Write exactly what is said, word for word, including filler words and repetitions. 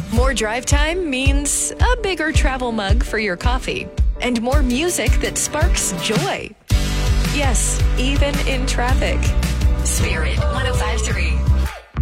More drive time means a bigger travel mug for your coffee and more music that sparks joy. Yes, even in traffic. Spirit one oh five point three.